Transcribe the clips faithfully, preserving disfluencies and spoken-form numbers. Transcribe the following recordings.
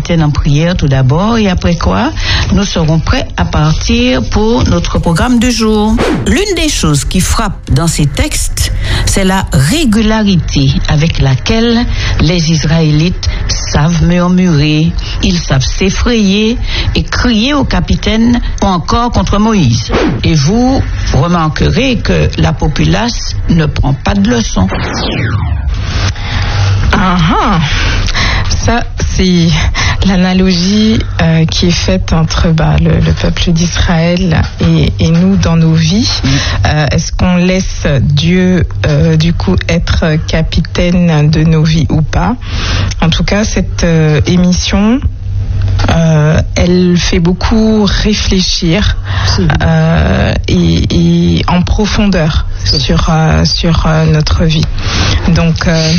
capitaine en prière tout d'abord, et après quoi, nous serons prêts à partir pour notre programme du jour. L'une des choses qui frappe dans ces textes, c'est la régularité avec laquelle les Israélites savent murmurer, ils savent s'effrayer et crier au capitaine ou encore contre Moïse. Et vous remarquerez que la populace ne prend pas de leçons. Ah ah. Ça, c'est l'analogie euh, qui est faite entre bah, le, le peuple d'Israël et, et nous dans nos vies. Euh, est-ce qu'on laisse Dieu, euh, du coup, être capitaine de nos vies ou pas? En tout cas, cette euh, émission... Euh, elle fait beaucoup réfléchir euh, et, et en profondeur sur, euh, sur euh, notre vie. Donc, euh,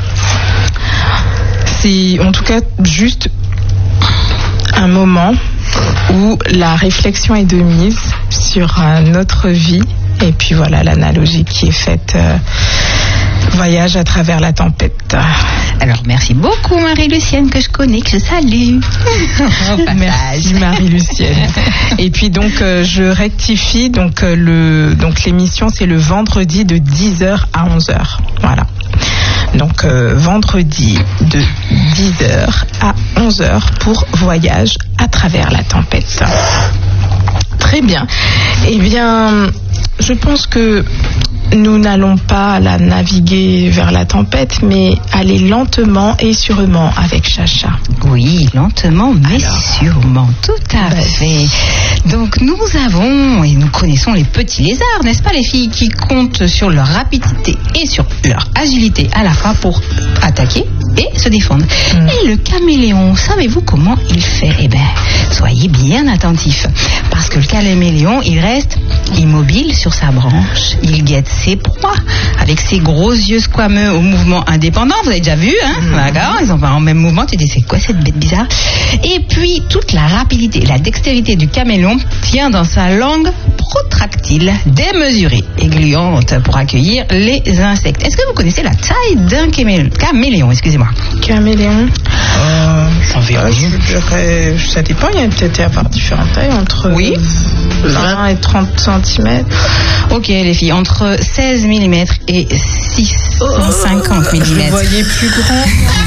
c'est en tout cas juste un moment où la réflexion est de mise sur euh, notre vie. Et puis voilà l'analogie qui est faite. Euh, Voyage à travers la tempête. Alors, merci beaucoup, Marie-Lucienne, que je connais, que je salue. Merci, Marie-Lucienne. Et puis, donc, euh, je rectifie. Donc, euh, le, donc, l'émission, c'est le vendredi de dix heures à onze heures. Voilà. Donc, euh, vendredi de dix heures à onze heures pour Voyage à travers la tempête. Très bien. Eh bien, je pense que nous n'allons pas la naviguer vers la tempête, mais aller lentement et sûrement avec Chacha. Oui, lentement, mais Alors, sûrement, tout à bah, fait. Donc nous avons, et nous connaissons les petits lézards, n'est-ce pas les filles, qui comptent sur leur rapidité et sur leur agilité à la fois pour attaquer et se défendre. Mmh. Et le caméléon, savez-vous comment il fait? Eh bien, soyez bien attentifs, parce que le caméléon, il reste immobile sur sa branche, il guette ses proies avec ses gros yeux squameux au mouvement indépendant. Vous avez déjà vu, hein? Mmh. D'accord, ils sont pas en même mouvement. Tu dis, c'est quoi cette bête bizarre? Et puis toute la rapidité, la dextérité du caméléon tient dans sa langue protractile, démesurée et gluante pour accueillir les insectes. Est-ce que vous connaissez la taille d'un camé- caméléon? Excusez-moi. Caméléon. Euh, euh, je dirais, ça dépend. Il y a peut-être avoir différentes tailles entre oui. vingt et trente centimètres. Ok, les filles, entre seize millimètres et six cent cinquante millimètres. Vous voyez plus grand.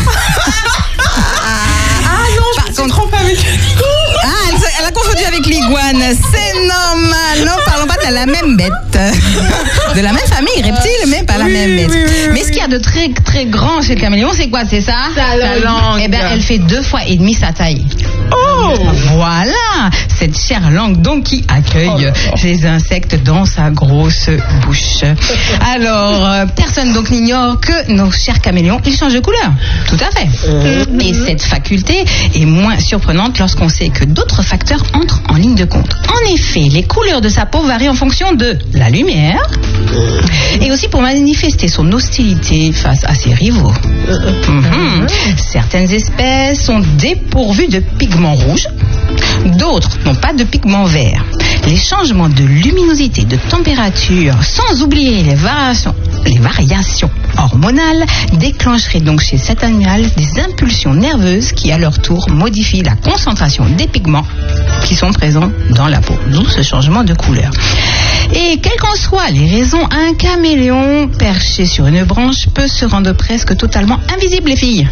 Ah non, je me suis trompée avec Nico. Ah, elle, elle a confondu avec l'iguane. C'est normal. Non, parlons pas de la même bête. De la même famille, reptile, mais pas la oui, même bête. Oui, oui, mais ce qu'il y a de très très grand chez le caméléon, c'est quoi? C'est ça? Sa langue. Eh bien, elle fait deux fois et demi sa taille. Oh! Voilà! Cette chère langue, donc, qui accueille oh, ces insectes dans sa grosse bouche. Alors, euh, personne donc n'ignore que nos chers caméléons, ils changent de couleur. Tout à fait. Mm-hmm. Et cette faculté est moins surprenante lorsqu'on sait que d'autres facteurs entrent en ligne de compte. En effet, les couleurs de sa peau varient en fonction de la lumière et aussi pour manifester son hostilité face à ses rivaux. Mm-hmm. Certaines espèces sont dépourvues de pigments rouges, d'autres n'ont pas de pigments verts. Les changements de luminosité, de température, sans oublier les variations, les variations hormonales, déclencheraient donc chez cet animal des impulsions nerveuses qui, à leur tour, modifient la concentration des pigments qui sont présents dans la peau. D'où ce changement de couleur. Et quelles qu'en soient les raisons, un caméléon perché sur une branche peut se rendre presque totalement invisible, les filles.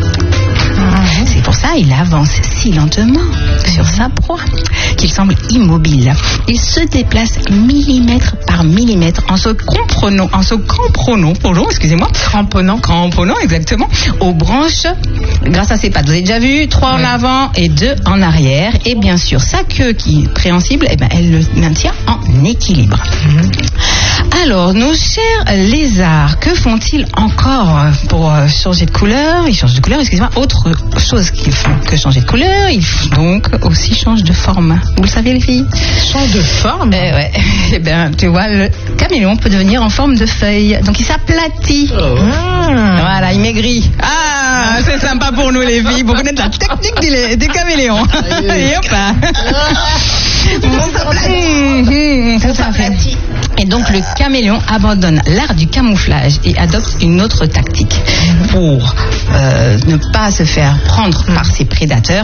C'est pour ça qu'il avance si lentement sur sa proie qu'il semble immobile. Il se déplace millimètre par millimètre en se comprenant, en se cramponnant, pardon, excusez-moi, cramponnant, cramponnant exactement aux branches grâce à ses pattes. Vous avez déjà vu, trois oui. en avant et deux en arrière. Et bien sûr, sa queue qui est préhensible, eh ben, elle le maintient en équilibre. Mmh. Alors, nos chers lézards, que font-ils encore pour changer de couleur? Ils changent de couleur, excusez-moi. Autre chose qu'ils font que changer de couleur, ils donc aussi changent de forme. Vous le savez, les filles? Change de forme? Eh ouais. Eh bien, tu vois, le caméléon peut devenir en forme de feuille. Donc, il s'aplatit. Oh. Mmh. Voilà, il maigrit. Ah, c'est sympa pour nous, les filles, pour connaître la technique des, des caméléons. Et hop là. On s'aplatit. Tout à fait. Et donc le caméléon abandonne l'art du camouflage et adopte une autre tactique pour euh, ne pas se faire prendre par ses prédateurs.